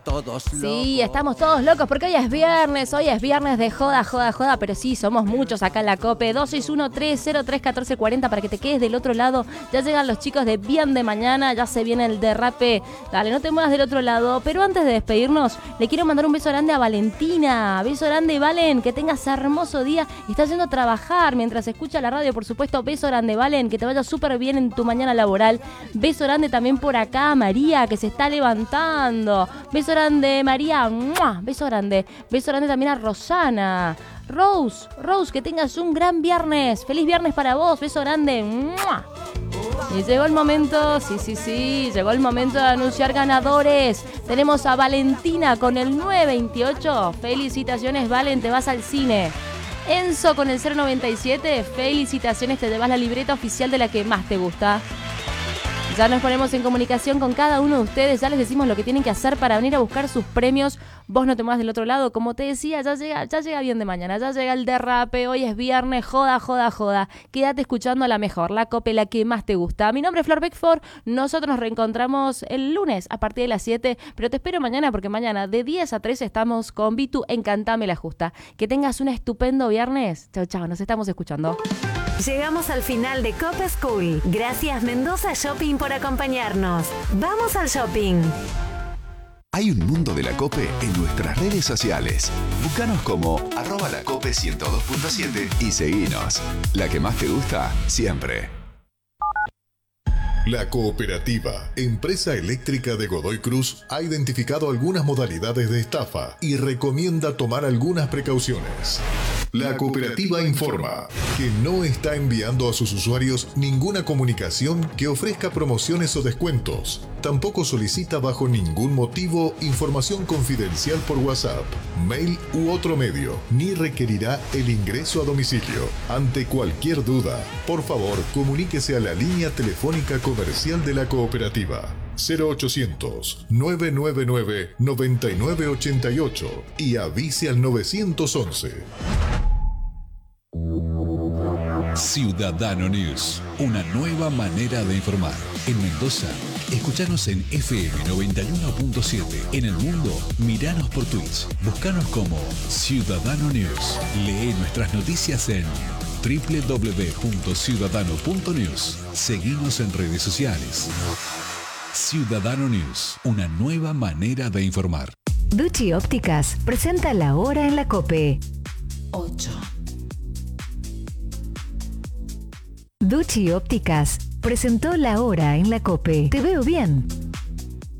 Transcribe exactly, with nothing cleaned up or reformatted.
Todos locos. Sí, estamos todos locos porque hoy es viernes, hoy es viernes de joda, joda, joda, pero sí, somos muchos acá en la COPE. dos seis uno, tres cero tres, uno cuatro cuatro cero para que te quedes del otro lado. Ya llegan los chicos de Bien de Mañana, ya se viene el derrape. Dale, no te muevas del otro lado. Pero antes de despedirnos, le quiero mandar un beso grande a Valentina. Beso grande, Valen, que tengas hermoso día. Estás yendo a trabajar mientras escucha la radio, por supuesto. Beso grande, Valen, que te vaya súper bien en tu mañana laboral. Beso grande también por acá, María, que se está levantando. Beso grande, María. ¡Mua! Beso grande. Beso grande también a Rosana. Rose, Rose, que tengas un gran viernes. Feliz viernes para vos. Beso grande. ¡Mua! Y llegó el momento, sí, sí, sí, llegó el momento de anunciar ganadores. Tenemos a Valentina con el nueve veintiocho. Felicitaciones, Valen, te vas al cine. Enzo con el cero noventa y siete. Felicitaciones, te llevas la libreta oficial de la que más te gusta. Ya nos ponemos en comunicación con cada uno de ustedes, ya les decimos lo que tienen que hacer para venir a buscar sus premios. Vos no te muevas del otro lado, como te decía, ya llega, ya llega Bien de Mañana, ya llega el derrape, hoy es viernes, joda, joda, joda. Quédate escuchando a la mejor, la COPE, la que más te gusta. Mi nombre es Flor Beckford, nosotros nos reencontramos el lunes a partir de las siete, pero te espero mañana porque mañana de diez a tres estamos con Vitu en Cantame la Justa. Que tengas un estupendo viernes. Chau, chau, nos estamos escuchando. Llegamos al final de COPE School. Gracias Mendoza Shopping por acompañarnos. ¡Vamos al shopping! Hay un mundo de la COPE en nuestras redes sociales. Búscanos como arroba la COPE ciento dos punto siete y seguinos. La que más te gusta, siempre. La Cooperativa, empresa eléctrica de Godoy Cruz, ha identificado algunas modalidades de estafa y recomienda tomar algunas precauciones. La cooperativa informa que no está enviando a sus usuarios ninguna comunicación que ofrezca promociones o descuentos. Tampoco solicita bajo ningún motivo información confidencial por WhatsApp, mail u otro medio, ni requerirá el ingreso a domicilio. Ante cualquier duda, por favor, comuníquese a la línea telefónica comercial de la cooperativa cero ochocientos, nueve nueve nueve, nueve nueve ocho ocho y avise al nueve once. Ciudadano News, una nueva manera de informar. En Mendoza, escuchanos en F M noventa y uno punto siete. En el mundo, miranos por Twitch. Buscanos como Ciudadano News. Lee nuestras noticias en doble u doble u doble u punto ciudadano punto news. Seguimos en redes sociales. Ciudadano News, una nueva manera de informar. Ducci Ópticas presenta la hora en la COPE. ocho. Ducci Ópticas presentó la hora en la COPE. Te veo bien.